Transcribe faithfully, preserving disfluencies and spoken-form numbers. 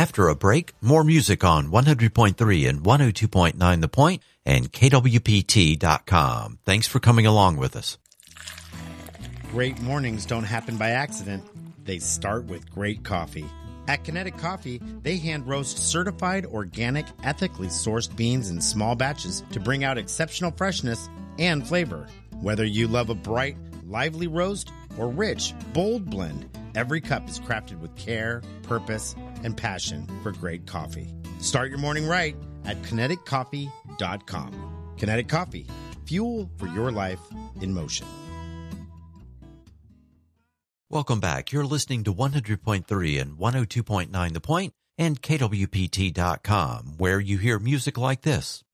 After a break, more music on one hundred point three and one oh two point nine The Point and K W P T dot com. Thanks for coming along with us. Great mornings don't happen by accident. They start with great coffee. At Kinetic Coffee, they hand roast certified, organic, ethically sourced beans in small batches to bring out exceptional freshness and flavor. Whether you love a bright, lively roast or rich, bold blend, every cup is crafted with care, purpose, and passion for great coffee. Start your morning right at Kinetic Coffee dot com. Kinetic Coffee, fuel for your life in motion. Welcome back. You're listening to one hundred point three and one oh two point nine The Point and K W P T dot com, where you hear music like this.